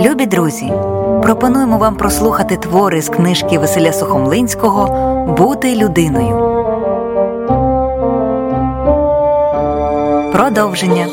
Любі друзі, пропонуємо вам прослухати твори з книжки Василя Сухомлинського «Бути людиною». Продовження.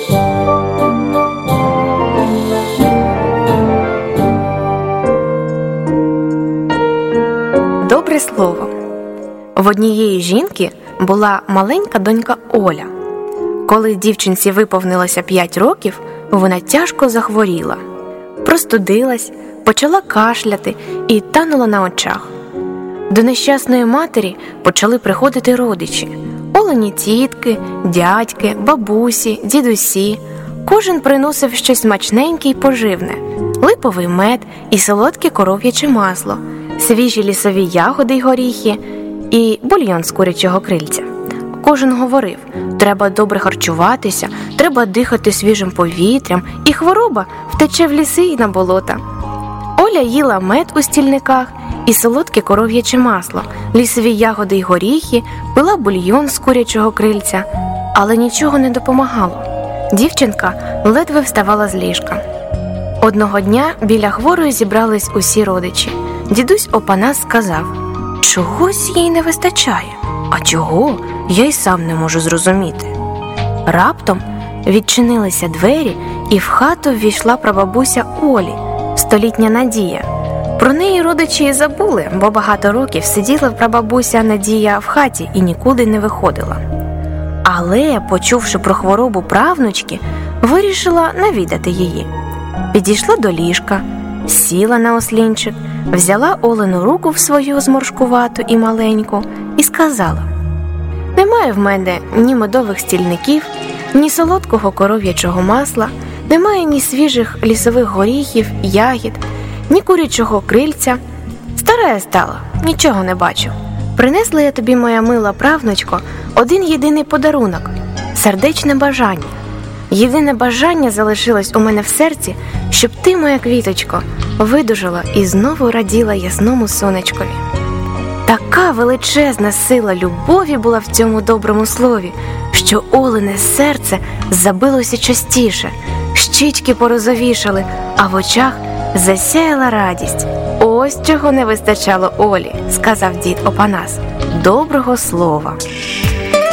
Добре слово. В однієї жінки була маленька донька Оля. Коли дівчинці виповнилося 5 років, вона тяжко захворіла. Простудилась, почала кашляти і танула на очах. До нещасної матері почали приходити родичі. Олені тітки, дядьки, бабусі, дідусі. Кожен приносив щось смачненьке й поживне. Липовий мед і солодке коров'яче масло, свіжі лісові ягоди й горіхи і бульйон з курячого крильця. Кожен говорив: треба добре харчуватися, треба дихати свіжим повітрям, і хвороба втече в ліси й на болота. Оля їла мед у стільниках і солодке коров'яче масло, лісові ягоди й горіхи, пила бульйон з курячого крильця, але нічого не допомагало. Дівчинка ледве вставала з ліжка. Одного дня біля хворої зібрались усі родичі. Дідусь Опанас сказав: «Чогось їй не вистачає. А чого? Я й сам не можу зрозуміти». Раптом відчинилися двері, і в хату ввійшла прабабуся Олі, столітня Надія. Про неї родичі й забули, бо багато років сиділа прабабуся Надія в хаті і нікуди не виходила. Але, почувши про хворобу правнучки, вирішила навідати її. Підійшла до ліжка, сіла на ослінчик, взяла Олену руку в свою зморшкувату і маленьку і сказала: «Немає в мене ні медових стільників, ні солодкого коров'ячого масла, немає ні свіжих лісових горіхів, ягід, ні курячого крильця. Стара я стала, нічого не бачу. Принесла я тобі, моя мила правнучко, один єдиний подарунок – сердечне бажання. Єдине бажання залишилось у мене в серці, щоб ти, моя квіточко, видужала і знову раділа ясному сонечкові». Така величезна сила любові була в цьому доброму слові, що Олене серце забилося частіше, щічки порозовішали, а в очах засяяла радість. «Ось чого не вистачало Олі», – сказав дід Опанас – «доброго слова».